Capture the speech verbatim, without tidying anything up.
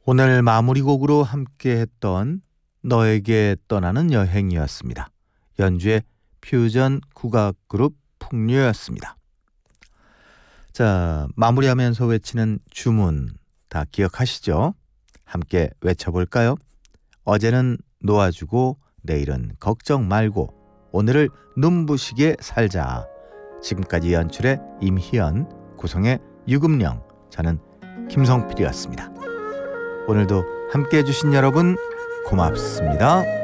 오늘 마무리곡으로 함께했던 너에게 떠나는 여행이었습니다. 연주의 퓨전 국악그룹 풍류였습니다. 자, 마무리하면서 외치는 주문 다 기억하시죠? 함께 외쳐볼까요? 어제는 놓아주고 내일은 걱정 말고 오늘을 눈부시게 살자. 지금까지 연출의 임희연, 구성의 유금령, 저는 김성필이었습니다. 오늘도 함께해 주신 여러분 고맙습니다.